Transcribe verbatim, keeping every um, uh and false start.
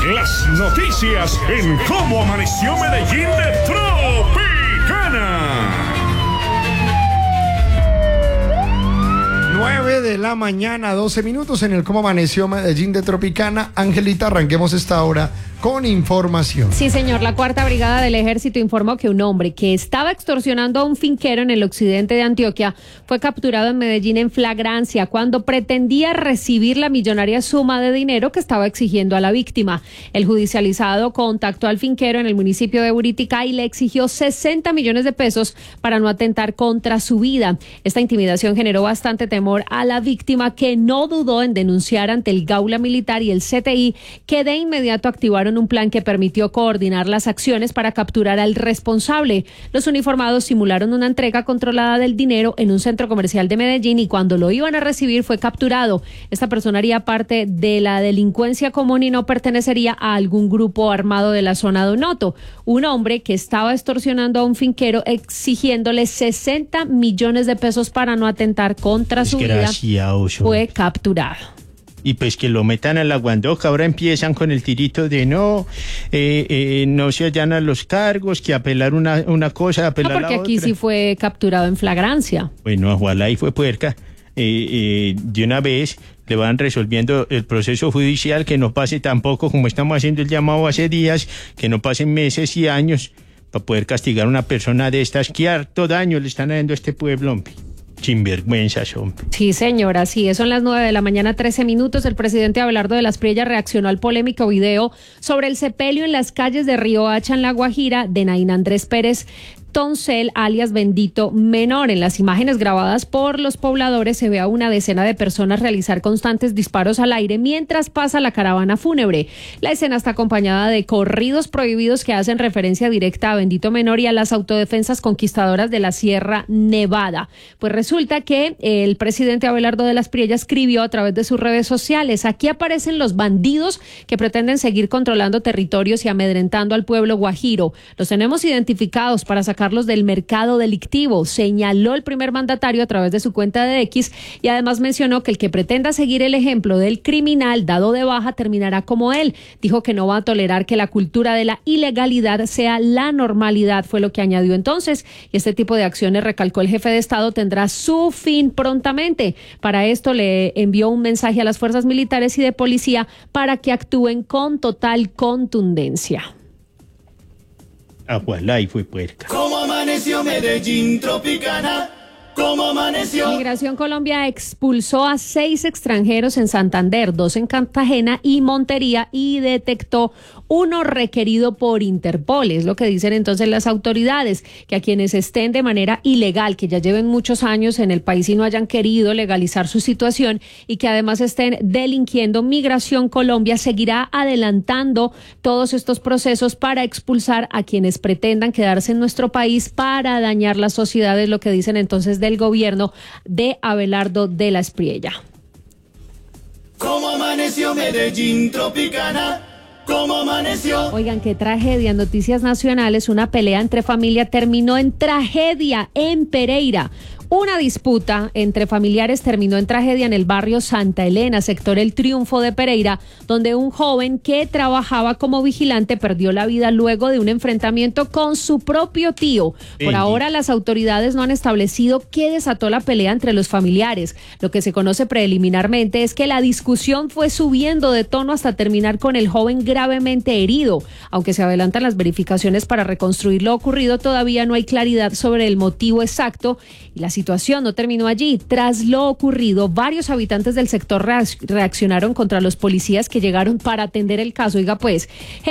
Las noticias en Cómo Amaneció Medellín de Tropicana. nueve de la mañana, doce minutos en el Cómo Amaneció Medellín de Tropicana. Angelita, arranquemos esta hora con información. Sí, señor. La Cuarta Brigada del Ejército informó que un hombre que estaba extorsionando a un finquero en el occidente de Antioquia fue capturado en Medellín en flagrancia cuando pretendía recibir la millonaria suma de dinero que estaba exigiendo a la víctima. El judicializado contactó al finquero en el municipio de Buritica y le exigió sesenta millones de pesos para no atentar contra su vida. Esta intimidación generó bastante temor a la víctima, que no dudó en denunciar ante el Gaula Militar y el C T I, que de inmediato activaron un plan que permitió coordinar las acciones para capturar al responsable. Los uniformados simularon una entrega controlada del dinero en un centro comercial de Medellín y cuando lo iban a recibir fue capturado. Esta persona haría parte de la delincuencia común y no pertenecería a algún grupo armado de la zona de Onoto. Un hombre que estaba extorsionando a un finquero exigiéndole sesenta millones de pesos para no atentar contra su vida fue capturado. Y pues que lo metan a la guandoca. Ahora empiezan con el tirito de no, eh, eh, no se allanan los cargos, que apelar una, una cosa, apelar no, porque la aquí otra. Sí fue capturado en flagrancia. Bueno, ojalá y fue puerca. Eh, eh, de una vez le van resolviendo el proceso judicial, que no pase tampoco, como estamos haciendo el llamado hace días, que no pasen meses y años para poder castigar a una persona de estas que harto daño le están haciendo a este pueblo, hombre. Sinvergüenzas, hombre. Sí, señora, sí, son las nueve de la mañana, trece minutos. El presidente Abelardo de las Priellas reaccionó al polémico video sobre el sepelio en las calles de Riohacha, en La Guajira, de Naín Andrés Pérez Toncel, alias Bendito Menor. En las imágenes grabadas por los pobladores se ve a una decena de personas realizar constantes disparos al aire mientras pasa la caravana fúnebre. La escena está acompañada de corridos prohibidos que hacen referencia directa a Bendito Menor y a las autodefensas conquistadoras de la Sierra Nevada. Pues resulta que el presidente Abelardo de las Priellas escribió a través de sus redes sociales: aquí aparecen los bandidos que pretenden seguir controlando territorios y amedrentando al pueblo guajiro. Los tenemos identificados para sacar del mercado delictivo, señaló el primer mandatario a través de su cuenta de X, y además mencionó que el que pretenda seguir el ejemplo del criminal dado de baja terminará como él. Dijo que no va a tolerar que la cultura de la ilegalidad sea la normalidad, fue lo que añadió entonces, y este tipo de acciones, recalcó el jefe de Estado, tendrá su fin prontamente. Para esto le envió un mensaje a las fuerzas militares y de policía para que actúen con total contundencia. Agualá y fue puerca. ¿Cómo amaneció Medellín Tropicana? ¿Cómo amaneció? Migración Colombia expulsó a seis extranjeros en Santander, dos en Cartagena y Montería, y detectó uno requerido por Interpol. Es lo que dicen entonces las autoridades, que a quienes estén de manera ilegal, que ya lleven muchos años en el país y no hayan querido legalizar su situación y que además estén delinquiendo, Migración Colombia seguirá adelantando todos estos procesos para expulsar a quienes pretendan quedarse en nuestro país para dañar la sociedad, es lo que dicen entonces del gobierno de Abelardo de las Priellas. ¿Cómo amaneció Medellín Tropicana? ¿Cómo amaneció? Oigan, qué tragedia. En noticias nacionales, una pelea entre familia terminó en tragedia en Pereira. Una disputa entre familiares terminó en tragedia en el barrio Santa Elena, sector El Triunfo de Pereira, donde un joven que trabajaba como vigilante perdió la vida luego de un enfrentamiento con su propio tío. Por ahora, las autoridades no han establecido qué desató la pelea entre los familiares. Lo que se conoce preliminarmente es que la discusión fue subiendo de tono hasta terminar con el joven gravemente herido. Aunque se adelantan las verificaciones para reconstruir lo ocurrido, todavía no hay claridad sobre el motivo exacto, y la situación no terminó allí. Tras lo ocurrido, varios habitantes del sector reaccionaron contra los policías que llegaron para atender el caso. Oiga, pues,